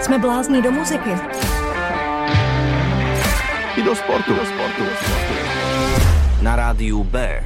Jsme blázni do muziky. I do sportu. Na rádiu B.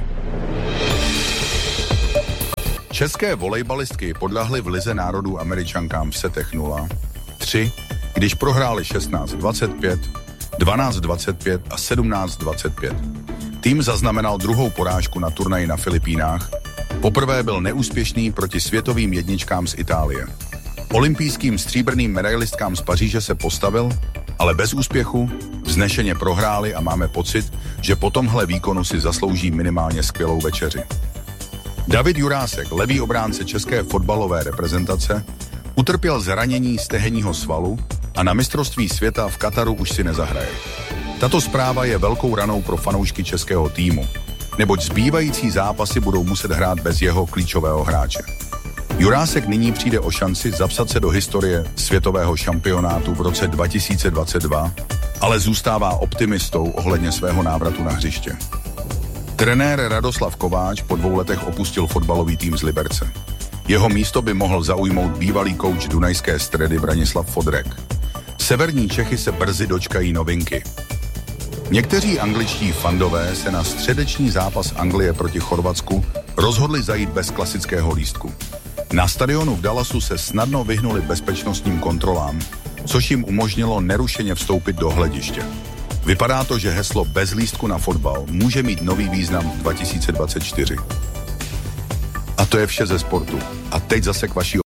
České volejbalistky podľahly v Lize národů Američankám v setech 0-3, když prohráli 16-25, 12-25 a 17-25. Tým zaznamenal druhou porážku na turnaji na Filipínách. Poprvé byl neúspěšný proti světovým jedničkám z Itálie. Olympijským stříbrným medailistkám z Paříže se postavil, ale bez úspěchu, vznešeně prohráli a máme pocit, že po tomhle výkonu si zaslouží minimálně skvělou večeři. David Jurásek, levý obránce české fotbalové reprezentace, utrpěl zranění stehenního svalu a na mistrovství světa v Kataru už si nezahraje. Tato zpráva je velkou ranou pro fanoušky českého týmu, neboť zbývající zápasy budou muset hrát bez jeho klíčového hráče. Jurásek nyní přijde o šanci zapsat se do historie světového šampionátu v roce 2022, ale zůstává optimistou ohledně svého návratu na hřiště. Trenér Radoslav Kováč po 2 letech opustil fotbalový tým z Liberce. Jeho místo by mohl zaujmout bývalý kouč dunajské Stredy Branislav Fodrek. Severní Čechy se brzy dočkají novinky. Někteří angličtí fandové se na středeční zápas Anglie proti Chorvatsku rozhodli zajít bez klasického lístku. Na stadionu v Dallasu se snadno vyhnuli bezpečnostním kontrolám, což jim umožnilo nerušeně vstoupit do hlediště. Vypadá to, že heslo bez lístku na fotbal může mít nový význam v 2024. A to je vše ze sportu. A teď zase k vaší